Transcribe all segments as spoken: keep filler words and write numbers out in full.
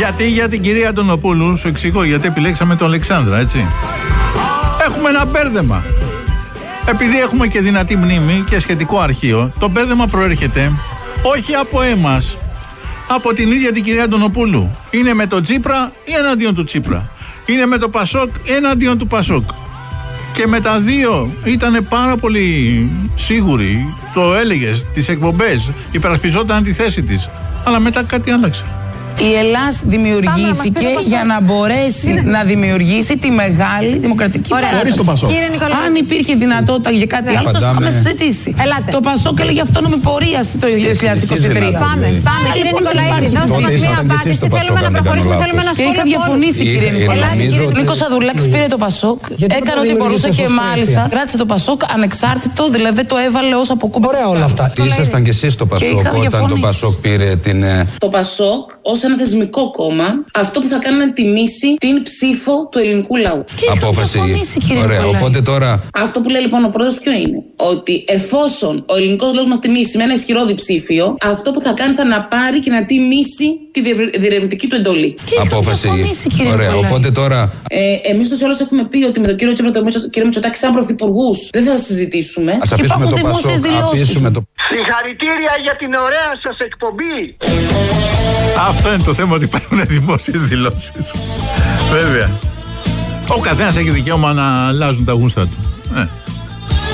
Γιατί για την κυρία Αντωνοπούλου, σου εξηγώ γιατί επιλέξαμε τον Αλεξάνδρα, έτσι. Έχουμε ένα μπέρδεμα. Επειδή έχουμε και δυνατή μνήμη και σχετικό αρχείο, το μπέρδεμα προέρχεται όχι από εμάς, από την ίδια την κυρία Αντωνοπούλου. Είναι με τον Τσίπρα ή εναντίον του Τσίπρα. Είναι με το Πασόκ ή εναντίον του Πασόκ. Και με τα δύο ήταν πάρα πολύ σίγουροι, το έλεγες, τις εκπομπές, υπερασπιζόταν τη θέση της. Αλλά μετά κάτι άλλαξε. Η Ελλάς δημιουργήθηκε για να μπορέσει να δημιουργήσει τη μεγάλη δημοκρατική παράταξη. Αν υπήρχε δυνατότητα για κάτι άλλο, θα το είχαμε συζητήσει. Το Πασόκ έλεγε αυτόνομη πορεία το δύο χιλιάδες είκοσι τρία. Πάμε, πάμε, κύριε Νικολαίδη, δώστε μας μια απάντηση. Θέλουμε να προχωρήσουμε, θέλουμε να σχόλιο. Και είχα διαφωνήσει, κύριε Νικολαίδη. Νίκος Αδουλάκης πήρε το Πασόκ, έκανε ό,τι μπορούσε και μάλιστα κράτησε το Πασόκ ανεξάρτητο, δηλαδή το έβαλε ως αποκούμπη. Ωραία όλα αυτά. Ήσασταν κι εσείς στο Πασόκ όταν το Πασόκ πήρε την. Το Πασόκ ως ένα θεσμικό κόμμα, αυτό που θα κάνει να τιμήσει την ψήφο του ελληνικού λαού. Και απόφαση. Ωραία, οπότε τώρα. Αυτό που λέει λοιπόν ο πρόεδρος ποιο είναι? Ότι εφόσον ο ελληνικός λαός μας τιμήσει με ένα ισχυρό διψήφιο, αυτό που θα κάνει θα να πάρει και να τιμήσει τη διερευνητική του εντολή. Και απόφαση. Ωραία, οπότε τώρα. Ε, Εμείς τους όλους έχουμε πει ότι με τον κύριο Τσίπρα και τον κύριο Μητσοτάκη, σαν πρωθυπουργούς, δεν θα συζητήσουμε. Ας αφήσουμε το Πασόκ. Αφήσουμε το. Συγχαρητήρια για την ωραία σας εκπομπή. Αυτό είναι το θέμα, ότι υπάρχουν δημόσιες δηλώσεις. Βέβαια. Ο καθένας έχει δικαίωμα να αλλάζουν τα γούστα του. Ε.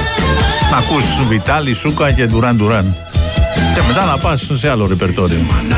Να ακούς Βιτάλη, Σούκα και Ντουράν Ντουράν. Και μετά να πας σε άλλο ρεπερτόριο.